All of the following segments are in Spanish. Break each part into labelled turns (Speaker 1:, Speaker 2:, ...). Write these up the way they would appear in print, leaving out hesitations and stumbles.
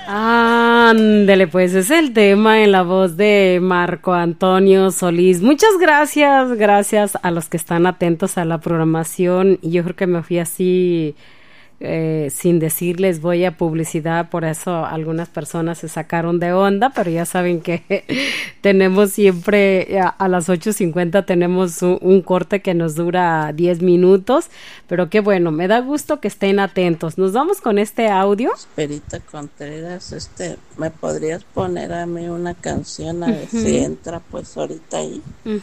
Speaker 1: Ándele, pues es el tema en la voz de Marco Antonio Solís. Muchas gracias, gracias a los que están atentos a la programación. Y yo creo que me fui así sin decirles voy a publicidad, por eso algunas personas se sacaron de onda, pero ya saben que tenemos siempre a las 8:50 tenemos un corte que nos dura 10 minutos, pero qué bueno, me da gusto que estén atentos. Nos vamos con este audio.
Speaker 2: Perita Contreras, ¿me podrías poner a mí una canción a ver si entra pues ahorita ahí?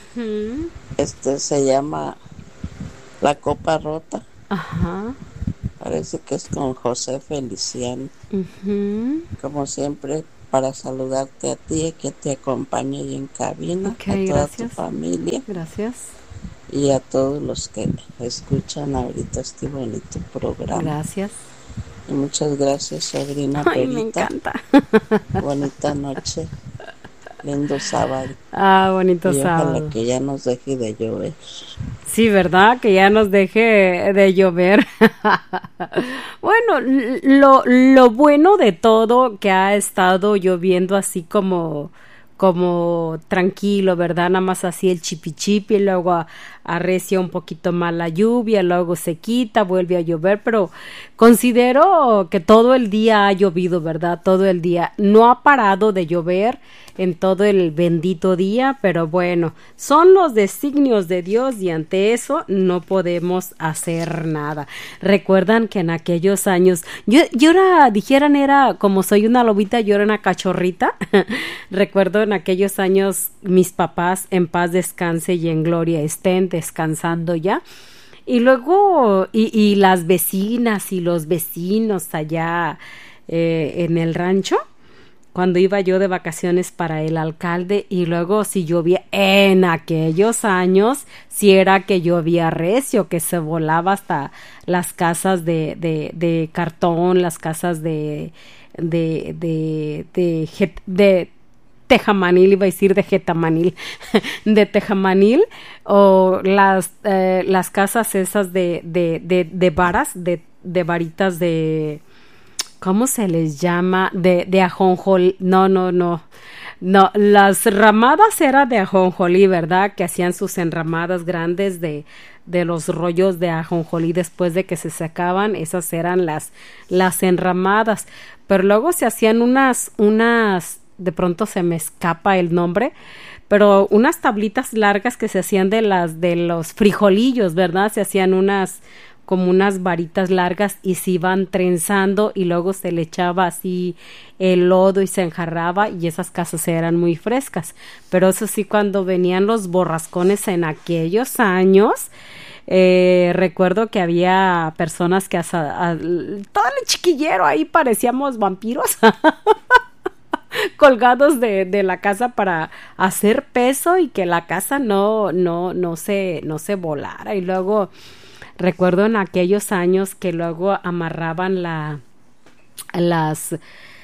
Speaker 2: Se llama La Copa Rota.
Speaker 1: Ajá.
Speaker 2: Parece que es con José Feliciano. Como siempre, para saludarte a ti y que te acompañe ahí en cabina,
Speaker 1: Okay,
Speaker 2: a toda
Speaker 1: gracias.
Speaker 2: tu familia.
Speaker 1: Gracias.
Speaker 2: Y a todos los que escuchan ahorita este bonito programa.
Speaker 1: Gracias.
Speaker 2: Y muchas gracias, sobrina
Speaker 1: Ay,
Speaker 2: Perita.
Speaker 1: me encanta.
Speaker 2: Bonita noche. Lindo sábado.
Speaker 1: Bonito
Speaker 2: y
Speaker 1: sábado.
Speaker 2: Ojalá que ya nos deje de llover.
Speaker 1: Sí, ¿verdad? Que ya nos deje de llover. Bueno, lo bueno de todo que ha estado lloviendo así como tranquilo, ¿verdad? Nada más así el chipi y luego arrecia un poquito más la lluvia, luego se quita, vuelve a llover, pero considero que todo el día ha llovido, ¿verdad? Todo el día. No ha parado de llover en todo el bendito día, pero bueno, son los designios de Dios y ante eso no podemos hacer nada. Recuerdan que en aquellos años, yo dijeran era como soy una lobita, yo era una cachorrita. Recuerdo en aquellos años mis papás en paz descanse y en gloria estén descansando ya. Y luego, y las vecinas y los vecinos allá en el rancho, cuando iba yo de vacaciones para el alcalde, y luego si llovía en aquellos años, si era que llovía recio, que se volaba hasta las casas de cartón, las casas de tejamanil, iba a decir de jetamanil, de tejamanil, o las casas esas de varas, de varitas de, ¿cómo se les llama? De ajonjolí, no, las ramadas era de ajonjolí, ¿verdad? Que hacían sus enramadas grandes de los rollos de ajonjolí después de que se sacaban, esas eran las enramadas, pero luego se hacían unas, de pronto se me escapa el nombre, pero unas tablitas largas que se hacían de los frijolillos, ¿verdad? Se hacían como unas varitas largas y se iban trenzando y luego se le echaba así el lodo y se enjarraba y esas casas eran muy frescas. Pero eso sí, cuando venían los borrascones en aquellos años, recuerdo que había personas que todo el chiquillero ahí parecíamos vampiros. Colgados de la casa para hacer peso y que la casa no se volara. Y luego recuerdo en aquellos años que luego amarraban las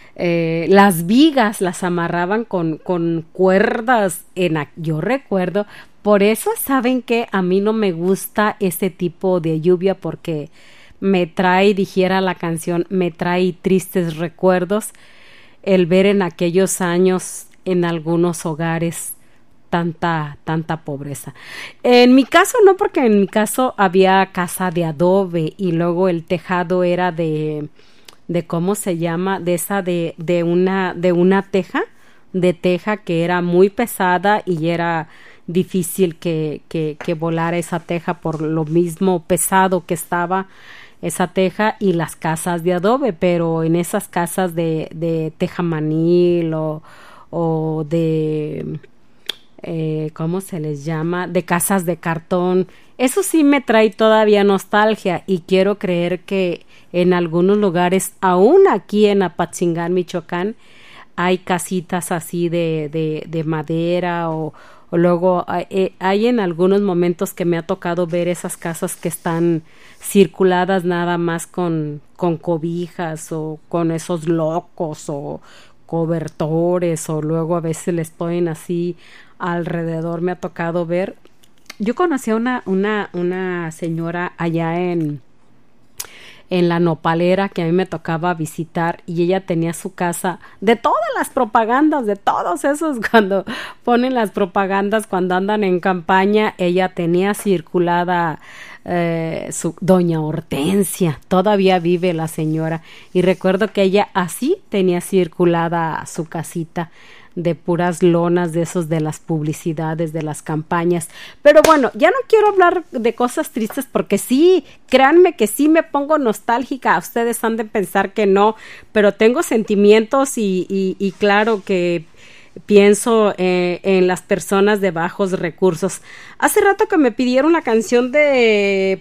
Speaker 1: vigas, las amarraban con cuerdas yo recuerdo. Por eso saben que a mí no me gusta este tipo de lluvia, porque me trae, dijera la canción, me trae tristes recuerdos el ver en aquellos años en algunos hogares tanta pobreza. En mi caso no, porque en mi caso había casa de adobe y luego el tejado era de ¿cómo se llama? De esa de una teja que era muy pesada y era difícil que volara esa teja por lo mismo pesado que estaba esa teja y las casas de adobe, pero en esas casas de tejamanil o de ¿cómo se les llama? De casas de cartón, eso sí me trae todavía nostalgia y quiero creer que en algunos lugares, aún aquí en Apatzingán, Michoacán, hay casitas así de madera o luego hay en algunos momentos que me ha tocado ver esas casas que están circuladas nada más con cobijas o con esos locos o cobertores, o luego a veces les ponen así alrededor. Me ha tocado ver. Yo conocí a una señora allá en la Nopalera, que a mí me tocaba visitar, y ella tenía su casa de todas las propagandas, de todos esos, cuando ponen las propagandas, cuando andan en campaña, ella tenía circulada su doña Hortensia, todavía vive la señora, y recuerdo que ella así tenía circulada su casita de puras lonas de esos de las publicidades, de las campañas. Pero bueno, ya no quiero hablar de cosas tristes porque sí, créanme que sí me pongo nostálgica. Ustedes han de pensar que no, pero tengo sentimientos y claro que pienso en las personas de bajos recursos. Hace rato que me pidieron la canción de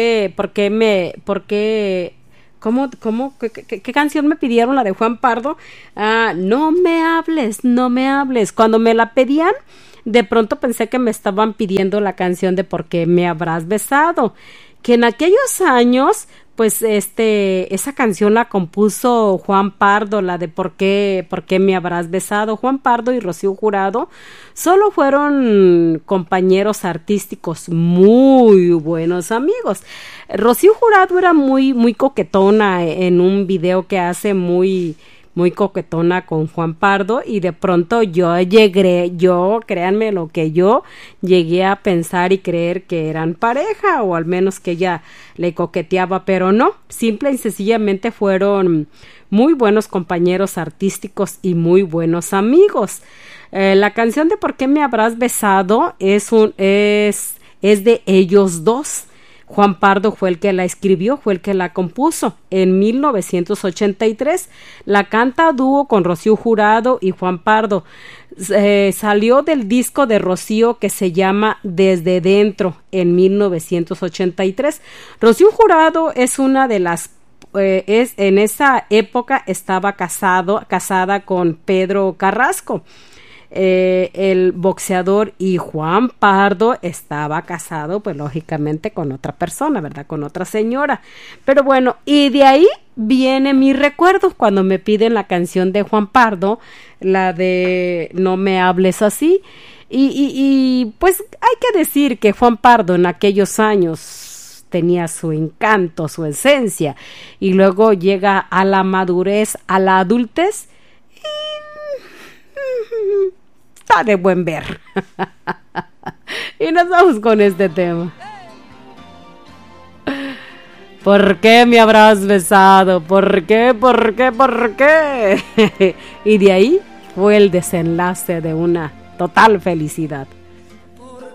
Speaker 1: ¿Qué canción me pidieron? La de Juan Pardo. No me hables, no me hables. Cuando me la pedían, de pronto pensé que me estaban pidiendo la canción de ¿Por qué me habrás besado? Que en aquellos años, pues esa canción la compuso Juan Pardo, la de ¿Por qué me habrás besado? Juan Pardo y Rocío Jurado solo fueron compañeros artísticos, muy buenos amigos. Rocío Jurado era muy coquetona en un video que hace muy coquetona con Juan Pardo, y de pronto créanme lo que yo llegué a pensar y creer que eran pareja, o al menos que ella le coqueteaba, pero no, simple y sencillamente fueron muy buenos compañeros artísticos y muy buenos amigos. La canción de ¿Por qué me habrás besado? Es de ellos dos. Juan Pardo fue el que la escribió, fue el que la compuso en 1983. La canta a dúo con Rocío Jurado y Juan Pardo. Salió del disco de Rocío que se llama Desde Dentro en 1983. Rocío Jurado es una de las en esa época estaba casada con Pedro Carrasco, el boxeador, y Juan Pardo estaba casado, pues lógicamente con otra persona, ¿verdad? Con otra señora. Pero bueno, y de ahí viene mi recuerdo cuando me piden la canción de Juan Pardo, la de No me hables así. Y pues hay que decir que Juan Pardo en aquellos años tenía su encanto, su esencia, y luego llega a la madurez, a la adultez, y está de buen ver. Y nos vamos con este tema. ¿Por qué me habrás besado? ¿Por qué? ¿Por qué? ¿Por qué? Y de ahí fue el desenlace de una total felicidad.